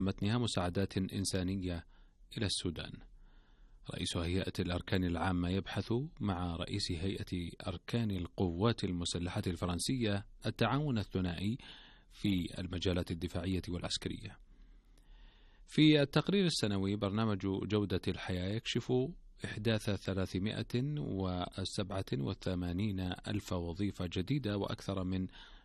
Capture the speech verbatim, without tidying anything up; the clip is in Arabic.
متنها مساعدات إنسانية إلى السودان. رئيس هيئة الأركان العامة يبحث مع رئيس هيئة أركان القوات المسلحة الفرنسية التعاون الثنائي في المجالات الدفاعية والعسكرية. في التقرير السنوي برنامج جودة الحياة يكشف إحداث ثلاثمائة وسبعة وثمانين ألف وظيفة جديدة وأكثر من